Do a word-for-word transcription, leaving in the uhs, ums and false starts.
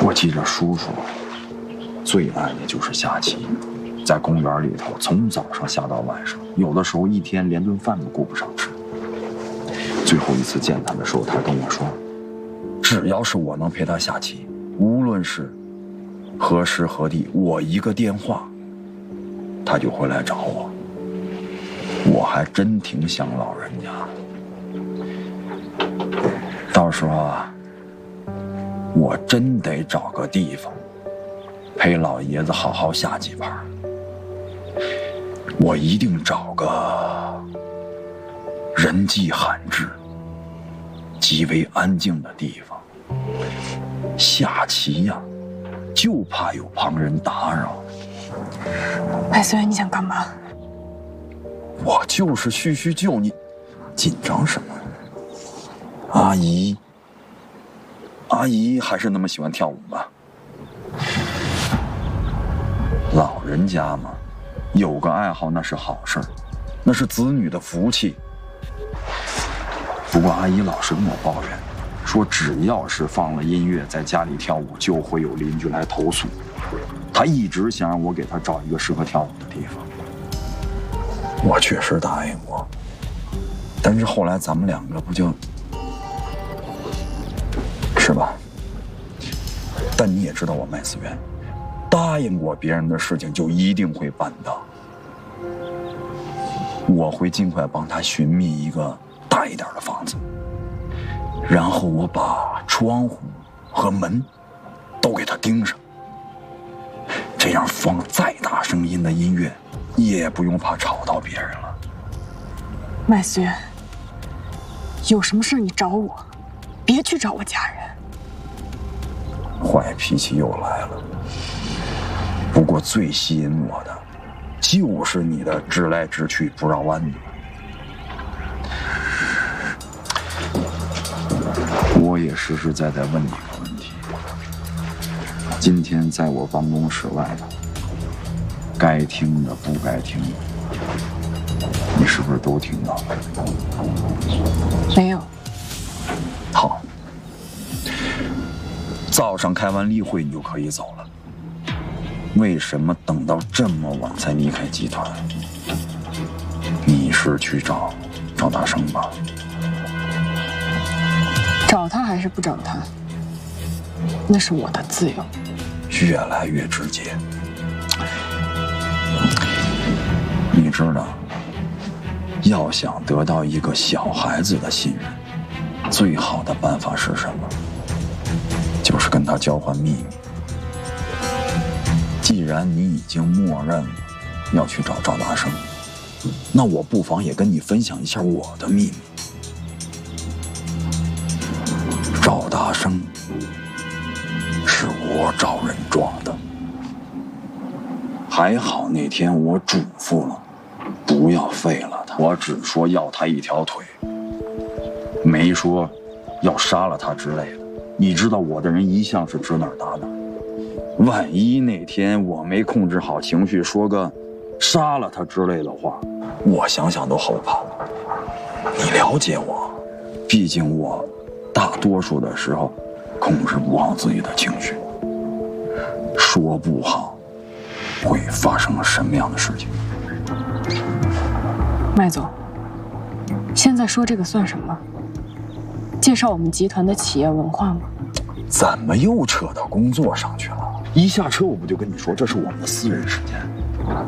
我记着叔叔最爱的就是下棋，在公园里头从早上下到晚上，有的时候一天连顿饭都顾不上吃。最后一次见他的时候，他跟我说，只要是我能陪他下棋，无论是何时何地，我一个电话他就会来找我。我还真挺想老人家的，到时候啊，我真得找个地方陪老爷子好好下几盘。我一定找个人迹罕至、极为安静的地方下棋呀，就怕有旁人打扰。 麦思源，你想干嘛？ 我就是叙叙旧，你紧张什么？阿姨，阿姨还是那么喜欢跳舞吧？老人家嘛，有个爱好那是好事儿，那是子女的福气。不过阿姨老是跟我抱怨，说只要是放了音乐在家里跳舞，就会有邻居来投诉。她一直想让我给她找一个适合跳舞的地方。我确实答应过，但是后来咱们两个不就，是吧？但你也知道我麦思源，答应过别人的事情就一定会办到。我会尽快帮他寻觅一个大一点的房子，然后我把窗户和门都给他钉上，这样放再大声音的音乐也不用怕吵到别人了。 麦思源，有什么事你找我，别去找我家人。 坏脾气又来了。不过最吸引我的，就是你的直来直去不绕弯子。我也实实在在问你个问题，今天在我办公室外头，该听的不该听的，你是不是都听到了？ 没有。 好，早上开完例会你就可以走了。为什么等到这么晚才离开集团？你是去找赵大生吧？ 找他还是不找他，那是我的自由。 越来越直接。你知道，要想得到一个小孩子的信任，最好的办法是什么？就是跟他交换秘密。既然你已经默认了要去找赵大生，那我不妨也跟你分享一下我的秘密。赵大生是我找人撞的，还好那天我嘱咐了，不要废了他，我只说要他一条腿，没说要杀了他之类的。你知道我的人一向是指哪儿打哪儿，万一那天我没控制好情绪，说个杀了他之类的话，我想想都后怕。你了解我，毕竟我大多数的时候控制不好自己的情绪，说不好会发生什么样的事情。 麦总，现在说这个算什么？介绍我们集团的企业文化吗？ 怎么又扯到工作上去了？一下车我不就跟你说，这是我们的私人时间。